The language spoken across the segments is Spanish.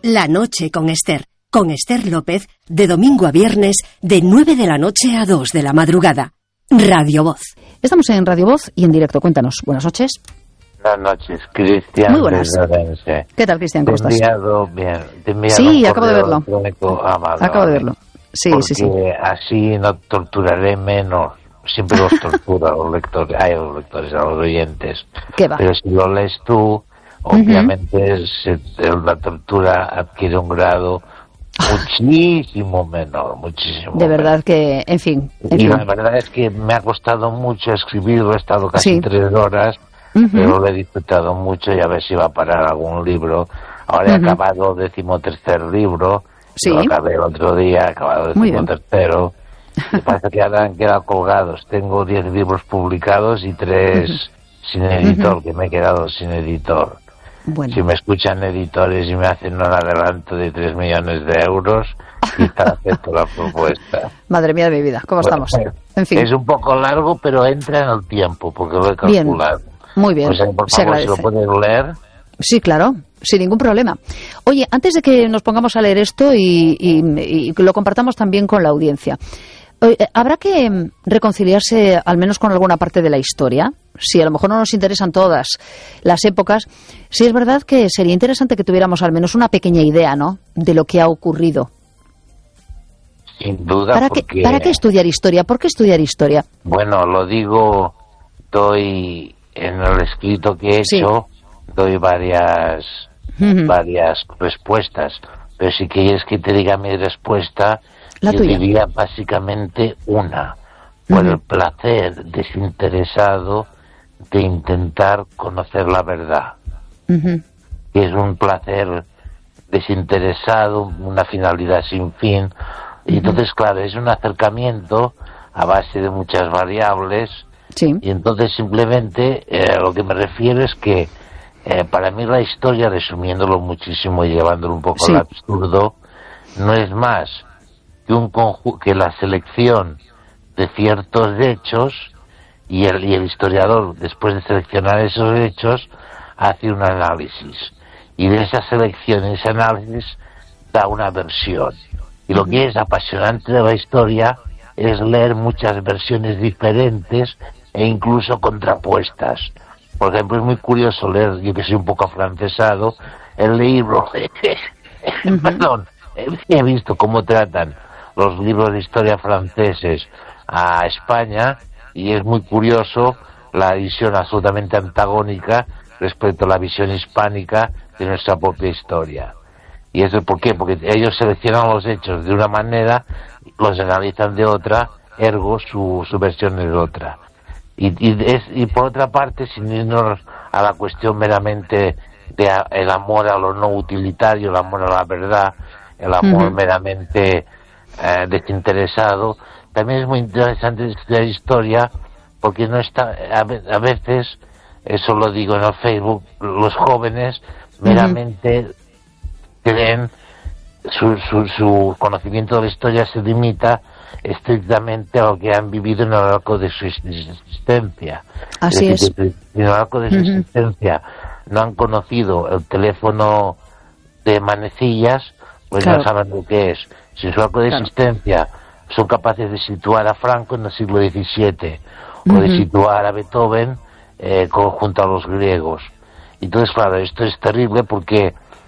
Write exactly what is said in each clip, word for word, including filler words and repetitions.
La noche con Esther, con Esther López, de domingo a viernes, de nueve de la noche a dos de la madrugada. Radio Voz. Estamos en Radio Voz y en directo. Cuéntanos. Buenas noches. Buenas noches, Cristian. Muy buenas. ¿Qué tal, Cristian? ¿Cómo estás? Te he enviado, bien, te he enviado sí, un acabo de verlo. Ah, vale, acabo vale. de verlo. Sí, Porque sí, sí. así no torturaré menos. Siempre los tortura a los lectores, ay, a los lectores, a los oyentes. ¿Qué va? Pero si lo lees tú, obviamente uh-huh. se, la tortura adquiere un grado muchísimo menor, muchísimo De verdad menor. que, en fin. En y fin. la verdad es que me ha costado mucho escribirlo, he estado casi sí. tres horas, uh-huh. pero lo he disfrutado mucho y a ver si va a parar algún libro. Ahora he uh-huh. acabado el decimotercer libro, sí. lo acabé el otro día, he acabado el decimotercero. Me parece que ahora han quedado colgados. Tengo diez libros publicados y tres uh-huh. sin editor, uh-huh. que me he quedado sin editor. Bueno. Si me escuchan editores y me hacen un adelanto de tres millones de euros, quizás acepto la propuesta. Madre mía de mi vida, ¿cómo bueno, estamos? En fin. Es un poco largo, pero entra en el tiempo, porque lo he calculado. Bien. Muy bien. O sea, por favor, si lo pueden leer. Sí, claro, sin ningún problema. Oye, antes de que nos pongamos a leer esto y, y, y lo compartamos también con la audiencia, ¿habrá que reconciliarse al menos con alguna parte de la historia? Si a lo mejor no nos interesan todas las épocas, sí es verdad que sería interesante que tuviéramos al menos una pequeña idea, ¿no?, de lo que ha ocurrido. Sin duda. ¿Para, porque... qué, ¿Para qué estudiar historia? ¿Por qué estudiar historia? Bueno, lo digo, doy en el escrito que he hecho, sí. doy varias, uh-huh. varias respuestas, pero si quieres que te diga mi respuesta, la yo tuya. diría básicamente una, por uh-huh. el placer desinteresado de intentar conocer la verdad. Uh-huh. Que es un placer desinteresado, una finalidad sin fin. Y entonces, claro, es un acercamiento a base de muchas variables. Sí. Y entonces simplemente eh, lo que me refiero es que eh, para mí la historia, resumiéndolo muchísimo y llevándolo un poco sí. al absurdo, no es más que un conju- que la selección de ciertos hechos y el, y el historiador, después de seleccionar esos hechos, hace un análisis. Y de esa selección y ese análisis da una versión. Y lo que es apasionante de la historia es leer muchas versiones diferentes e incluso contrapuestas. Por ejemplo, es muy curioso leer, yo que soy un poco afrancesado, el libro, uh-huh. perdón, he visto cómo tratan los libros de historia franceses a España y es muy curioso la visión absolutamente antagónica respecto a la visión hispánica de nuestra propia historia. ¿Y eso por qué? Porque ellos seleccionan los hechos de una manera, los analizan de otra, ergo su, su versión es otra. Y, y, es, y por otra parte, sin irnos a la cuestión meramente de a, el amor a lo no utilitario, el amor a la verdad, el amor uh-huh. meramente eh, desinteresado, también es muy interesante estudiar historia, porque no está, a, a veces, eso lo digo en el Facebook, los jóvenes meramente uh-huh. creen, su, su, su conocimiento de la historia se limita estrictamente a lo que han vivido en el arco de su existencia. Así es. es. Decir, en el arco de su uh-huh. existencia no han conocido el teléfono de manecillas, pues claro. no saben lo que es. Si en su arco de claro. existencia son capaces de situar a Franco en el siglo diecisiete uh-huh. o de situar a Beethoven eh, junto a los griegos. Entonces, claro, esto es terrible porque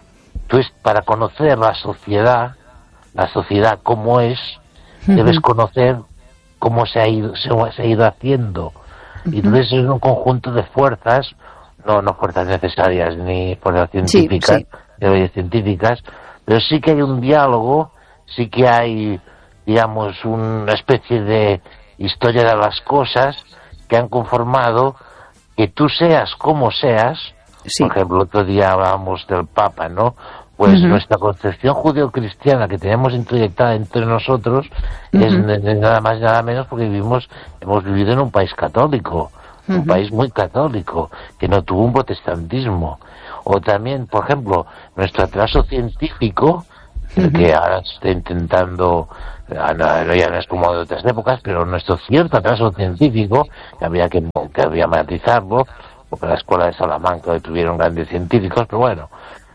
tú es, para conocer la sociedad, la sociedad como es, uh-huh. debes conocer cómo se ha ido, se, se ha ido haciendo. Uh-huh. Y entonces es un conjunto de fuerzas, no, no fuerzas necesarias ni fuerzas científicas, sí, sí. de científicas, pero sí que hay un diálogo, sí que hay, digamos, una especie de historia de las cosas que han conformado que tú seas como seas. Sí. Por ejemplo, el otro día hablábamos del Papa, ¿no? Pues uh-huh. nuestra concepción judeocristiana que tenemos introyectada entre nosotros uh-huh. es, es nada más y nada menos porque vivimos, hemos vivido en un país católico, uh-huh. un país muy católico, que no tuvo un protestantismo. O también, por ejemplo, nuestro atraso científico, uh-huh. que ahora se está intentando, ya no es como de otras épocas, pero nuestro cierto atraso científico, que había que, que había matizarlo, porque la escuela de Salamanca tuvieron grandes científicos, pero bueno,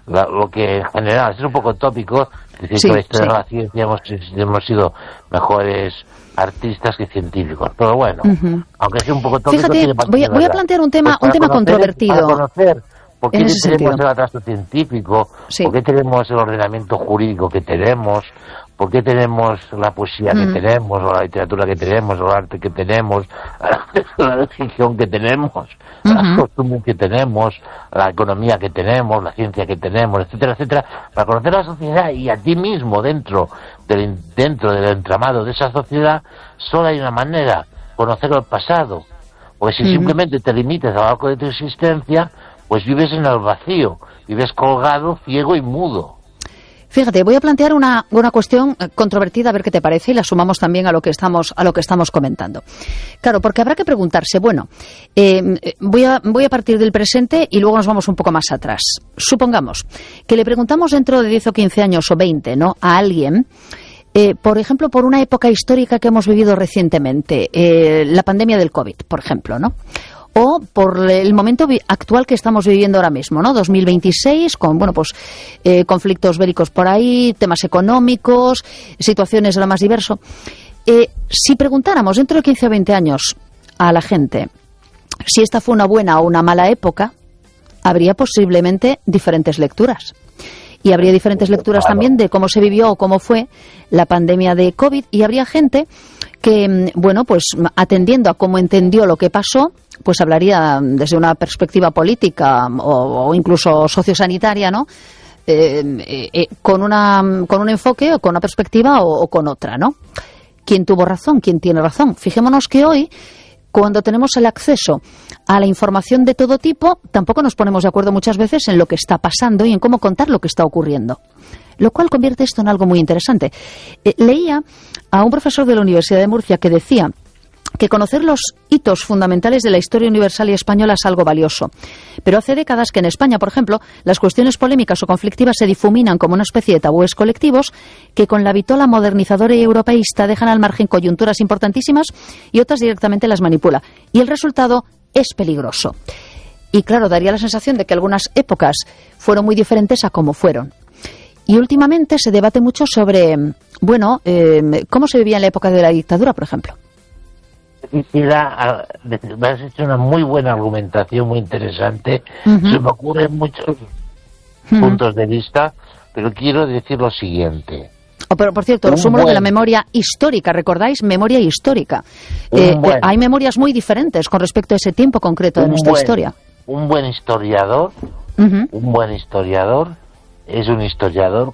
la, lo que en general es un poco tópico, decir sí, que la historia sí. de la ciencia hemos, hemos sido mejores artistas que científicos, pero bueno, Uh-huh. aunque sea un poco tópico, Fíjate, tiene parte voy a, de voy a verdad. plantear un tema, Pues un tema conocer, controvertido. Para conocer por qué en ese tenemos sentido. el atraso científico, Sí. por qué tenemos el ordenamiento jurídico que tenemos, por qué tenemos la poesía Mm. que tenemos, o la literatura que tenemos, o el arte que tenemos, la religión que tenemos, Uh-huh. las costumbres que tenemos, la economía que tenemos, la ciencia que tenemos, etcétera, etcétera, para conocer la sociedad y a ti mismo dentro del, dentro del entramado de esa sociedad, solo hay una manera, conocer el pasado. Porque si Uh-huh. simplemente te limites al arco de tu existencia, pues vives en el vacío, vives colgado, ciego y mudo. Fíjate, voy a plantear una, una cuestión controvertida, a ver qué te parece, y la sumamos también a lo que estamos, a lo que estamos comentando. Claro, porque habrá que preguntarse, bueno, eh, voy, a, voy a partir del presente y luego nos vamos un poco más atrás. Supongamos que le preguntamos dentro de diez o quince años o veinte, ¿no?, a alguien, eh, por ejemplo, por una época histórica que hemos vivido recientemente, eh, la pandemia del COVID, por ejemplo, ¿no?, o por el momento actual que estamos viviendo ahora mismo, ¿no? dos mil veintiséis, con, bueno, pues eh, conflictos bélicos por ahí, temas económicos, situaciones de lo más diverso. Eh, si preguntáramos dentro de quince o veinte años a la gente si esta fue una buena o una mala época, habría posiblemente diferentes lecturas. Y habría diferentes lecturas también de cómo se vivió o cómo fue la pandemia de COVID, y habría gente que, bueno, pues atendiendo a cómo entendió lo que pasó, pues hablaría desde una perspectiva política o, o incluso sociosanitaria, ¿no? Eh, eh, con una con un enfoque o con una perspectiva o, o con otra, ¿no? ¿Quién tuvo razón? ¿Quién tiene razón? Fijémonos que hoy, cuando tenemos el acceso a la información de todo tipo, tampoco nos ponemos de acuerdo muchas veces en lo que está pasando y en cómo contar lo que está ocurriendo, lo cual convierte esto en algo muy interesante. Eh, leía a un profesor de la Universidad de Murcia que decía que conocer los hitos fundamentales de la historia universal y española es algo valioso. Pero hace décadas que en España, por ejemplo, las cuestiones polémicas o conflictivas se difuminan como una especie de tabúes colectivos que con la vitola modernizadora y europeísta dejan al margen coyunturas importantísimas y otras directamente las manipula. Y el resultado es peligroso. Y claro, daría la sensación de que algunas épocas fueron muy diferentes a cómo fueron. Y últimamente se debate mucho sobre, bueno, eh, cómo se vivía en la época de la dictadura, por ejemplo. Quisiera, me has hecho una muy buena argumentación, muy interesante. Uh-huh. Se me ocurren muchos uh-huh. puntos de vista, pero quiero decir lo siguiente. Oh, pero por cierto, somos buen... de la memoria histórica, ¿recordáis? Memoria histórica. Eh, buen... eh, hay memorias muy diferentes con respecto a ese tiempo concreto de nuestra buen, historia. Un buen historiador, uh-huh. un buen historiador es un historiador,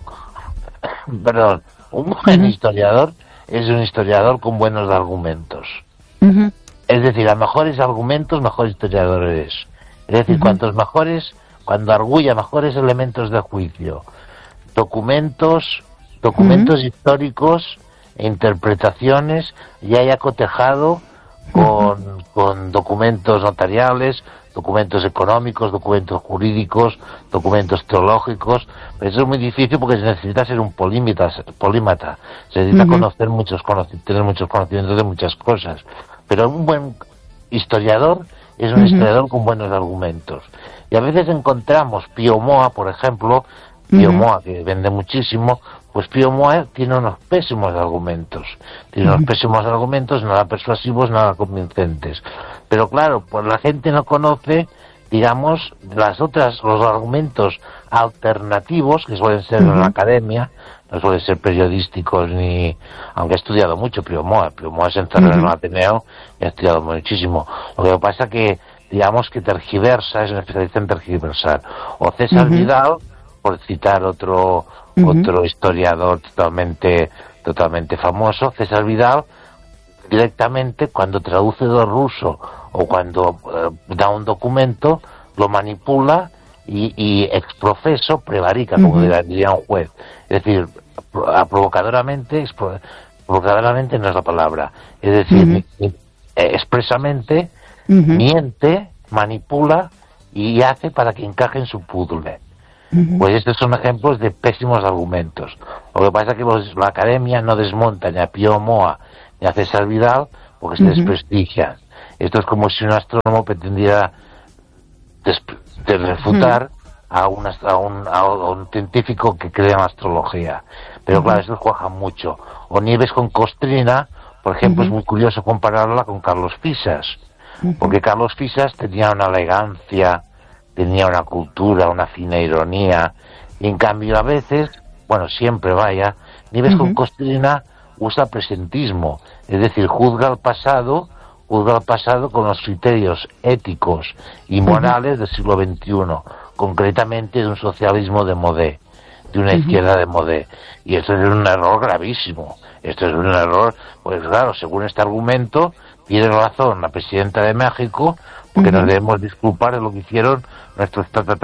perdón, un buen uh-huh. historiador es un historiador con buenos argumentos. Uh-huh. Es decir, a mejores argumentos, mejor historiador eres. Es decir, uh-huh. cuantos mejores, cuando arguya mejores elementos de juicio, documentos, documentos uh-huh. históricos e interpretaciones, y haya cotejado con, uh-huh. con documentos notariales, documentos económicos, documentos jurídicos, documentos teológicos. Pero eso es muy difícil porque se necesita ser un polímata, polímata. Se necesita uh-huh. conocer muchos tener muchos conocimientos de muchas cosas. Pero un buen historiador es un uh-huh. historiador con buenos argumentos. Y a veces encontramos Pío Moa, por ejemplo, Pío uh-huh. Moa, que vende muchísimo, pues Pío Moa tiene unos pésimos argumentos. Tiene uh-huh. unos pésimos argumentos, nada persuasivos, nada convincentes. Pero claro, pues la gente no conoce, digamos, las otras, los argumentos alternativos que suelen ser uh-huh. en la academia, no suelen ser periodísticos ni, aunque he estudiado mucho Pío Moa, Pío Moa se encerró uh-huh. en el Ateneo y ha estudiado muchísimo. Lo que pasa que, digamos, que tergiversa, es un especialista en tergiversar. O César uh-huh. Vidal, por citar otro uh-huh. otro historiador totalmente totalmente famoso, César Vidal, directamente cuando traduce del ruso o cuando eh, da un documento, lo manipula y, y ex profeso prevarica, uh-huh. como diría un juez. Es decir, provocadoramente, provocadoramente no es la palabra, es decir, uh-huh. expresamente uh-huh. miente, manipula y hace para que encaje en su puzzle. Uh-huh. Pues estos son ejemplos de pésimos argumentos. Lo que pasa es que los, la academia no desmonta ni a Pío Moa ni a César Vidal porque uh-huh. se desprestigian. Esto es como si un astrónomo pretendiera de refutar uh-huh. a, una, a, un, a un científico que crea en astrología. Pero claro, eso juega mucho. O Nieves con Costrina, por ejemplo, uh-huh. es muy curioso compararla con Carlos Fisas, uh-huh. porque Carlos Fisas tenía una elegancia, tenía una cultura, una fina ironía, y en cambio a veces, bueno, siempre vaya, Nieves uh-huh. con Costrina usa presentismo, es decir, juzga al pasado, juzga al pasado con los criterios éticos y morales uh-huh. del siglo veintiuno, concretamente de un socialismo de modé, de una uh-huh. izquierda de modé, y esto es un error gravísimo. Esto es un error, pues claro, según este argumento, tiene razón la presidenta de México, porque uh-huh. nos debemos disculpar de lo que hicieron nuestros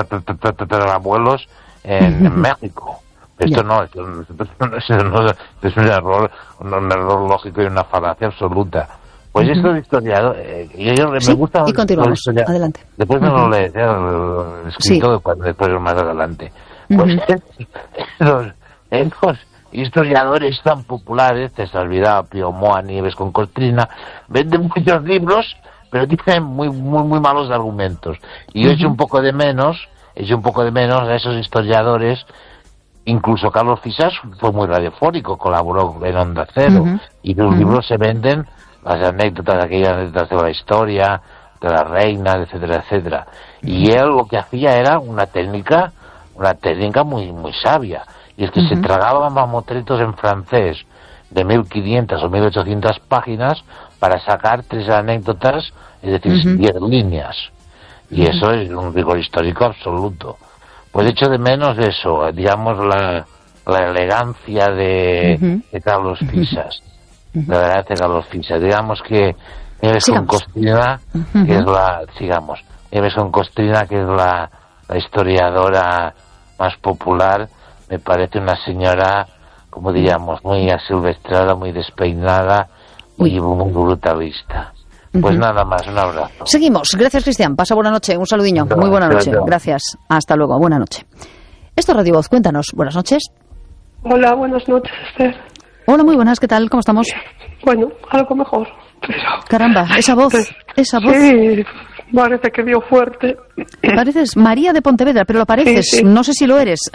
abuelos en, uh-huh. en México. Esto yeah. no, esto, esto, esto no es un error, un, un error lógico y una falacia absoluta. Pues uh-huh. esto de historiador, eh, yo, yo, sí, me gusta... Y continuamos, historia, adelante. Después me uh-huh. lo lees, ya, lo escrito, sí. después más adelante. Pues uh-huh. los, los historiadores tan populares, César Vidal, Pío Moa, Nieves con Costrina, venden muchos libros, pero tienen muy muy muy malos argumentos. Y yo uh-huh. echo un poco de menos, echo un poco de menos a esos historiadores. Incluso Carlos Fisas fue muy radiofónico, colaboró en Onda Cero, uh-huh. y los uh-huh. libros se venden, las anécdotas, aquellas anécdotas de la historia, de la reina, etcétera, etcétera. Uh-huh. Y él lo que hacía era una técnica, una técnica muy muy sabia. Y es que uh-huh. se tragaban mamotretos en francés de mil quinientas o mil ochocientas páginas para sacar tres anécdotas, es decir, uh-huh. diez líneas. Y uh-huh. eso es un rigor histórico absoluto. Pues echo de menos eso, digamos, la, la elegancia de, uh-huh. de Carlos Fisas. Uh-huh. La elegancia de Carlos Fisas. Digamos que Nieves con Costrina, uh-huh. que es la, sigamos, Nieves con Costrina, que es la, la historiadora más popular, me parece una señora, como diríamos, muy asilvestrada, muy despeinada Uy. y muy brutalista. Pues uh-huh. nada más, un abrazo. Seguimos. Gracias, Cristian. Pasa buena noche. Un saludiño. No, muy buena noche. No. Gracias. Hasta luego. Buena noche. Esto es Radio Voz. Cuéntanos. Buenas noches. Hola, buenas noches, Esther. Hola, muy buenas. ¿Qué tal? ¿Cómo estamos? Bueno, algo mejor. Pero... Caramba, esa voz. Pero... esa voz. Sí, parece que dio fuerte. Pareces María de Pontevedra, pero lo pareces. Sí, sí. No sé si lo eres.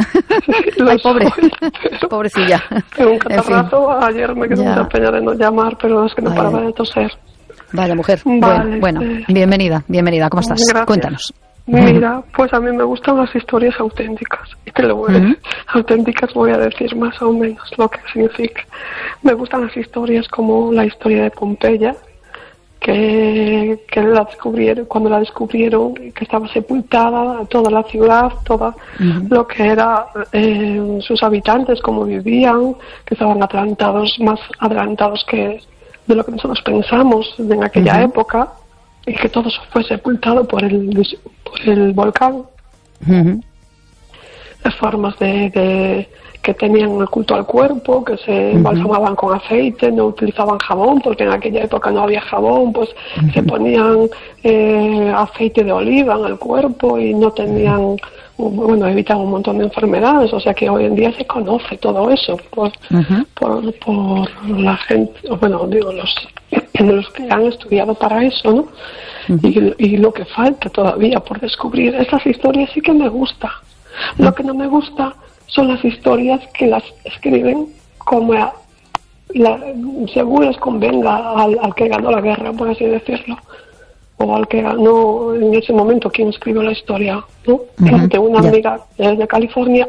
Lo Ay, pobre. Soy, pero... Pobrecilla. Tengo un catarrazo. En fin. Ayer me quedé mucha pena de no llamar, pero es que no Ay. paraba de toser. Vaya mujer. Vale, bueno, bueno eh, bienvenida, bienvenida. ¿Cómo estás? Gracias. Cuéntanos. Mira, pues a mí me gustan las historias auténticas. Y te lo voy a decir. Uh-huh. Auténticas voy a decir más o menos lo que significa. Me gustan las historias como la historia de Pompeya, que, que la descubrieron, cuando la descubrieron, que estaba sepultada toda la ciudad, todo uh-huh. lo que era eh, sus habitantes, cómo vivían, que estaban adelantados, más adelantados que de lo que nosotros pensamos en aquella uh-huh. época, y que todo eso fue sepultado por el, por el volcán. Uh-huh. Las formas de, de que tenían el culto al cuerpo, que se embalsamaban uh-huh. con aceite, no utilizaban jabón, porque en aquella época no había jabón, pues uh-huh. se ponían eh, aceite de oliva en el cuerpo y no tenían, bueno, evitaban un montón de enfermedades, o sea que hoy en día se conoce todo eso por, uh-huh. por, por la gente, bueno, digo, los, los que han estudiado para eso, ¿no? Uh-huh. Y, y lo que falta todavía por descubrir, esas historias sí que me gusta. Uh-huh. Lo que no me gusta son las historias que las escriben como a, la, según les convenga al, al que ganó la guerra, por así decirlo, o al que ganó en ese momento quien escribió la historia, ¿no? Uh-huh. De una amiga yeah. de California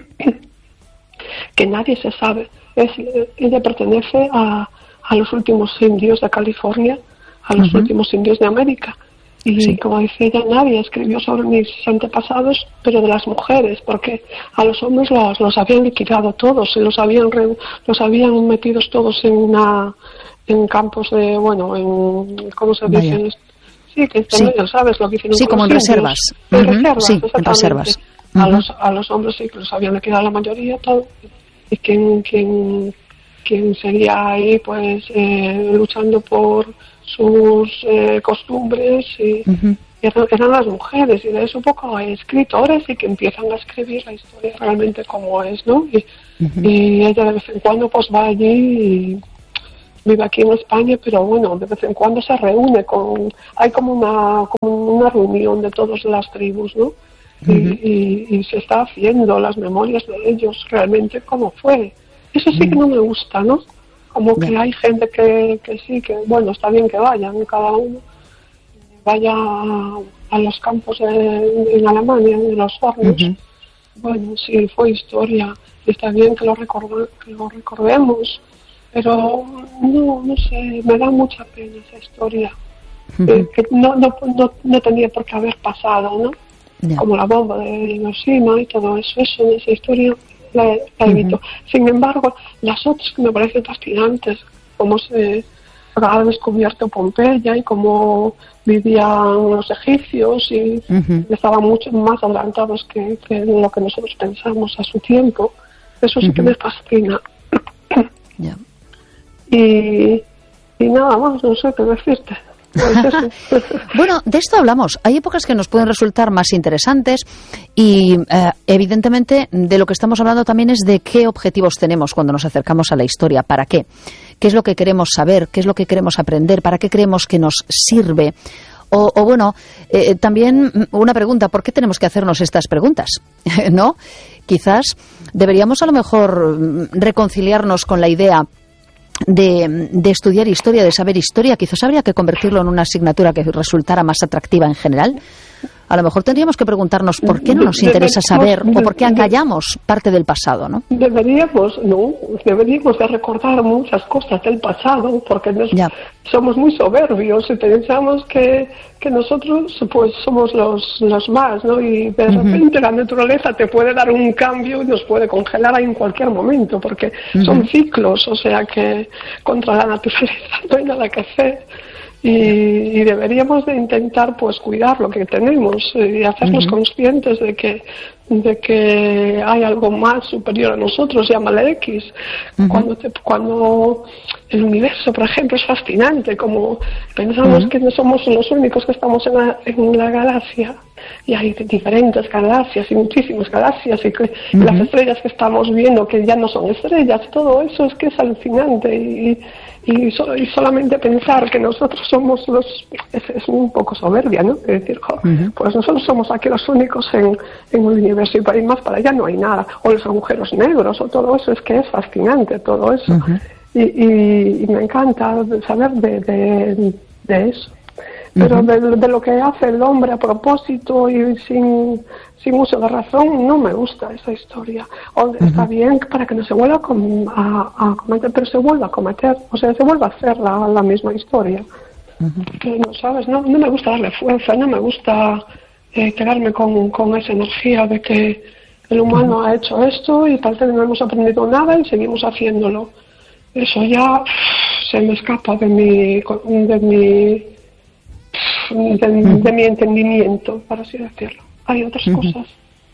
que nadie se sabe. Es, ella pertenece a, a los últimos indios de California, a los uh-huh. últimos indios de América. Y sí. como dice ella, nadie escribió sobre mis antepasados, pero de las mujeres, porque a los hombres los, los habían liquidado todos, los habían re, los habían metidos todos en una en campos de, bueno, en, ¿cómo se dice? Vaya. Sí, que sí. ¿sabes lo que hicieron? Sí, como en reservas. En uh-huh. reservas, sí, en reservas. Uh-huh. A los a los hombres sí que los habían liquidado la mayoría, todo. Y quien quien quien seguía ahí, pues eh, luchando por sus eh, costumbres y uh-huh. eran, eran las mujeres, y de eso un poco hay escritores y que empiezan a escribir la historia realmente como es, ¿no? Y, uh-huh. y ella de vez en cuando pues va allí y vive aquí en España, pero bueno, de vez en cuando se reúne con, hay como una como una reunión de todas las tribus, ¿no? y, y, y se está haciendo las memorias de ellos realmente cómo fue. Eso sí que no me gusta, ¿no? Como que hay gente que, que sí, que bueno, está bien que vayan, cada uno vaya a, a los campos de, en Alemania, en los hornos. Uh-huh. Bueno, sí, fue historia, y está bien que lo, record, que lo recordemos, pero no, no sé, me da mucha pena esa historia, uh-huh. eh, que no, no, no, no tenía por qué haber pasado, ¿no? Yeah. Como la bomba de Hiroshima y todo eso, eso en esa historia la, la evito. Uh-huh. Sin embargo, las otras que me parecen fascinantes, como se ha descubierto Pompeya y cómo vivían los egipcios y uh-huh. estaban mucho más adelantados que, que lo que nosotros pensamos a su tiempo, eso sí uh-huh. que me fascina. Yeah. Y, y nada más, no sé qué decirte. Pues bueno, de esto hablamos. Hay épocas que nos pueden resultar más interesantes y eh, evidentemente de lo que estamos hablando también es de qué objetivos tenemos cuando nos acercamos a la historia. ¿Para qué? ¿Qué es lo que queremos saber? ¿Qué es lo que queremos aprender? ¿Para qué creemos que nos sirve? O, o bueno, eh, también una pregunta, ¿por qué tenemos que hacernos estas preguntas? ¿No? Quizás deberíamos a lo mejor reconciliarnos con la idea De, de estudiar historia, de saber historia. Quizás habría que convertirlo en una asignatura que resultara más atractiva en general. A lo mejor tendríamos que preguntarnos por qué no nos interesa saber o por qué acallamos parte del pasado, ¿no? Deberíamos, no, deberíamos de recordar muchas cosas del pasado, porque nos, somos muy soberbios y pensamos que, que nosotros pues somos los, los más, ¿no? Y de repente uh-huh. la naturaleza te puede dar un cambio y nos puede congelar en cualquier momento, porque uh-huh. son ciclos, o sea que contra la naturaleza no hay nada que hacer. Y, y deberíamos de intentar pues cuidar lo que tenemos y hacernos uh-huh. conscientes de que de que hay algo más superior a nosotros, llámale X. Uh-huh. Cuando te, cuando el universo, por ejemplo, es fascinante, como pensamos uh-huh. que no somos los únicos que estamos en la, en la galaxia, y hay diferentes galaxias y muchísimas galaxias, y que uh-huh. las estrellas que estamos viendo que ya no son estrellas, todo eso es que es alucinante, y Y, so, y solamente pensar que nosotros somos los... Es, es un poco soberbia, ¿no? Es decir, jo, uh-huh. pues nosotros somos aquí los únicos en, en el universo y para ir más para allá no hay nada. O los agujeros negros o todo eso, es que es fascinante todo eso. Uh-huh. Y, y, y me encanta saber de, de, de eso. Pero uh-huh. de, de lo que hace el hombre a propósito y sin... sin uso de razón, no me gusta esa historia. O, uh-huh. Está bien para que no se vuelva a, com- a, a cometer, pero se vuelva a cometer, o sea, se vuelva a hacer la, la misma historia. Uh-huh. Que no, ¿sabes? No, no me gusta darle fuerza, no me gusta eh, quedarme con, con esa energía de que el humano uh-huh. ha hecho esto y parece que no hemos aprendido nada y seguimos haciéndolo. Eso ya pff, se me escapa de mi... de mi de, uh-huh. de mi entendimiento, para así decirlo. Hay otras uh-huh. cosas.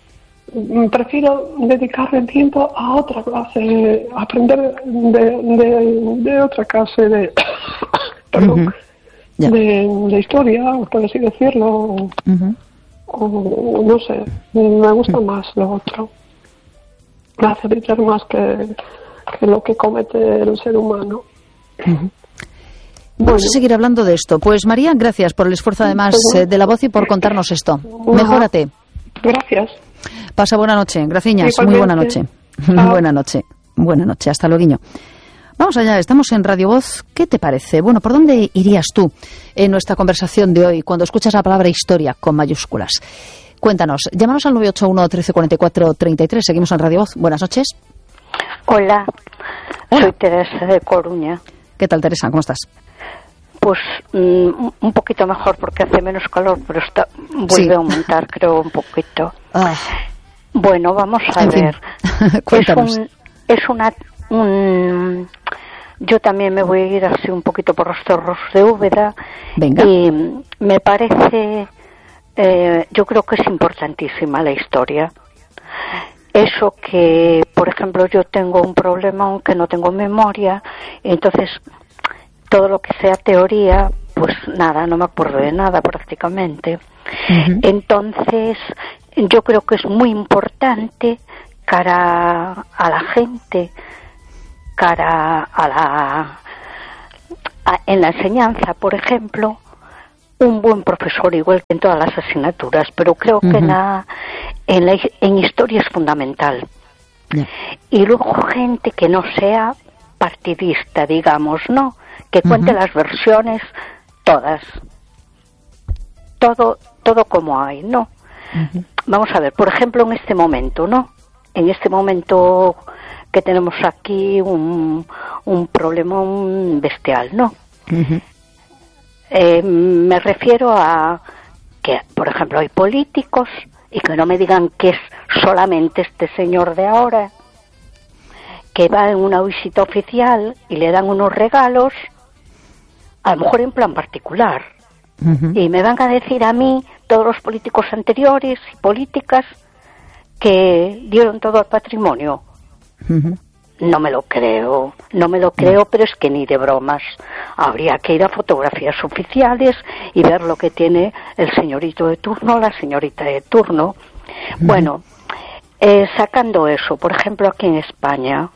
Prefiero dedicarle tiempo a otra clase, aprender de, de, de otra clase de, perdón, uh-huh. yeah. de, de historia, por así decirlo. Uh-huh. O, no sé, me gusta uh-huh. más lo otro. Me hace brillar más que, que lo que comete el ser humano. Uh-huh. Vamos bueno. a seguir hablando de esto. Pues María, gracias por el esfuerzo además eh, de la voz y por contarnos esto. Mejórate. Gracias. Pasa buena noche, graciñas. Muy buena noche. Ah. Buena noche. Buena noche. Hasta luego. Vamos allá, estamos en Radio Voz. ¿Qué te parece? Bueno, ¿por dónde irías tú en nuestra conversación de hoy cuando escuchas la palabra historia con mayúsculas? Cuéntanos. Llámanos al nueve ocho uno, trece cuarenta y cuatro, treinta y tres. Seguimos en Radio Voz. Buenas noches. Hola. Hola. Soy Teresa de Coruña. ¿Qué tal, Teresa? ¿Cómo estás? Pues um, un poquito mejor porque hace menos calor, pero está vuelve sí. a aumentar, creo, un poquito. Ah. Bueno, vamos a en ver. Cuéntanos. Es, un, es una... Un, yo también me voy a ir así un poquito por los cerros de Úbeda. Venga. Y me parece... Eh, yo creo que es importantísima la historia. Eso que, por ejemplo, yo tengo un problema, aunque no tengo memoria, entonces... todo lo que sea teoría, pues nada, no me acuerdo de nada prácticamente. Uh-huh. Entonces, yo creo que es muy importante cara a la gente, cara a la... A, en la enseñanza, por ejemplo, un buen profesor, igual que en todas las asignaturas, pero creo uh-huh. que en la, en, la, en historia es fundamental. Yeah. Y luego gente que no sea partidista, digamos, ¿no? Que cuente uh-huh. las versiones todas. Todo, todo como hay, ¿no? Uh-huh. Vamos a ver, por ejemplo, en este momento, ¿no? En este momento que tenemos aquí un, un problemón bestial, ¿no? Uh-huh. Eh, me refiero a que, por ejemplo, hay políticos, y que no me digan que es solamente este señor de ahora, que va en una visita oficial y le dan unos regalos, a lo mejor en plan particular, uh-huh. y me van a decir a mí, todos los políticos anteriores y políticas, que dieron todo al patrimonio. Uh-huh. No me lo creo, no me lo creo, pero es que ni de bromas. Habría que ir a fotografías oficiales y ver lo que tiene el señorito de turno, la señorita de turno. Uh-huh. Bueno, eh, sacando eso, por ejemplo, aquí en España,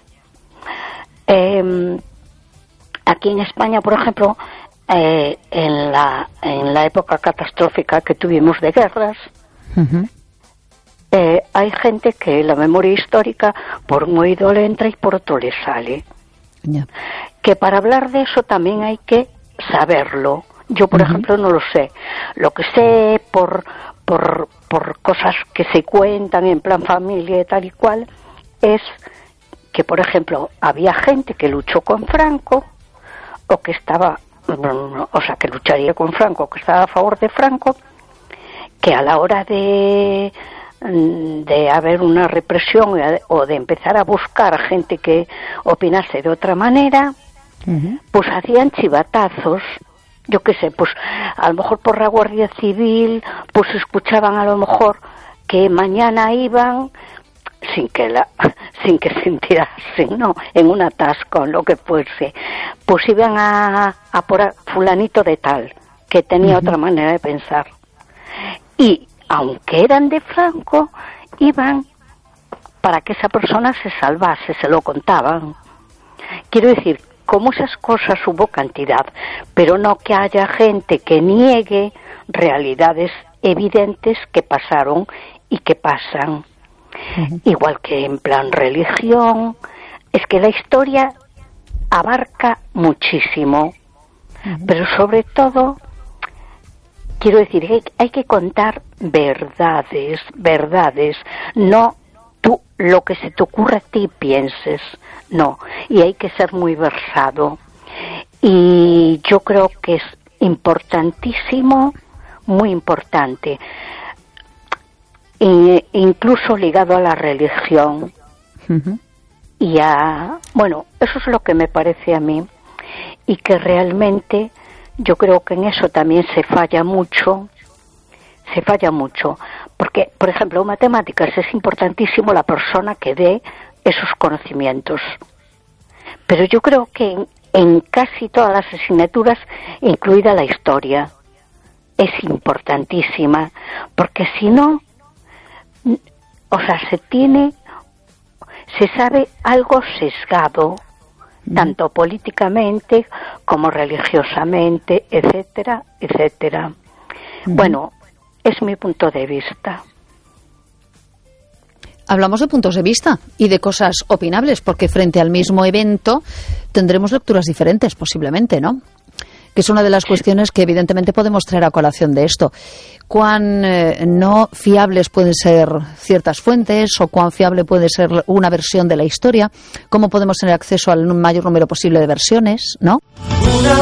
eh, aquí en España, por ejemplo, eh, en la en la época catastrófica que tuvimos de guerras, uh-huh. Eh, hay gente que la memoria histórica por un oído le entra y por otro le sale. Yeah. Que para hablar de eso también hay que saberlo. Yo, por uh-huh. ejemplo, no lo sé. Lo que sé por, por, por cosas que se cuentan en plan familia y tal y cual, es que, por ejemplo, había gente que luchó con Franco, o que estaba, o sea, que lucharía con Franco, que estaba a favor de Franco, que a la hora de... de haber una represión o de empezar a buscar gente que opinase de otra manera, uh-huh. pues hacían chivatazos, yo qué sé, pues a lo mejor por la Guardia Civil, pues escuchaban a lo mejor que mañana iban sin que la sin que se enterasen, no, en un atasco, lo que fuese, pues iban a, a por a fulanito de tal, que tenía uh-huh. otra manera de pensar. Y aunque eran de Franco, iban para que esa persona se salvase, se lo contaban. Quiero decir, como esas cosas hubo cantidad, pero no que haya gente que niegue realidades evidentes que pasaron y que pasan. Uh-huh. Igual que en plan religión, es que la historia abarca muchísimo, uh-huh. pero sobre todo... Quiero decir, hay, hay que contar verdades, verdades, no tú lo que se te ocurra a ti pienses, no, y hay que ser muy versado. Y yo creo que es importantísimo, muy importante, e incluso ligado a la religión. Uh-huh. Y a, bueno, eso es lo que me parece a mí, y que realmente... Yo creo que en eso también se falla mucho, se falla mucho, porque, por ejemplo, en matemáticas es importantísimo la persona que dé esos conocimientos, pero yo creo que en, en casi todas las asignaturas, incluida la historia, es importantísima, porque si no, o sea, se tiene, se sabe algo sesgado, tanto políticamente como religiosamente, etcétera, etcétera. Uh-huh. Bueno, es mi punto de vista. Hablamos de puntos de vista y de cosas opinables, porque frente al mismo evento tendremos lecturas diferentes, posiblemente, ¿no? Que es una de las cuestiones que evidentemente podemos traer a colación de esto. ¿Cuán eh, no fiables pueden ser ciertas fuentes o cuán fiable puede ser una versión de la historia? ¿Cómo podemos tener acceso al mayor número posible de versiones, no? Una